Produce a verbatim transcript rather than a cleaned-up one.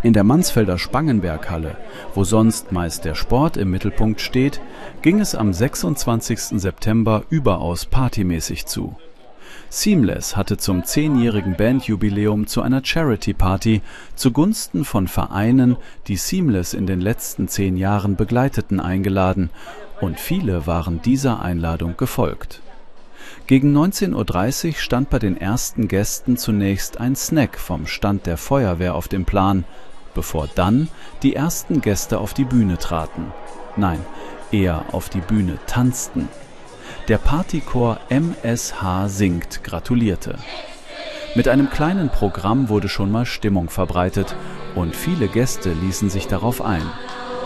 In der Mansfelder Spangenberg-Halle, wo sonst meist der Sport im Mittelpunkt steht, ging es am sechsundzwanzigsten September überaus partymäßig zu. Seamless hatte zum zehnjährigen Bandjubiläum zu einer Charity-Party zugunsten von Vereinen, die Seamless in den letzten zehn Jahren begleiteten, eingeladen, und viele waren dieser Einladung gefolgt. Gegen neunzehn Uhr dreißig stand bei den ersten Gästen zunächst ein Snack vom Stand der Feuerwehr auf dem Plan, bevor dann die ersten Gäste auf die Bühne traten. Nein, eher auf die Bühne tanzten. Der Partychor M S H singt gratulierte. Mit einem kleinen Programm wurde schon mal Stimmung verbreitet und viele Gäste ließen sich darauf ein.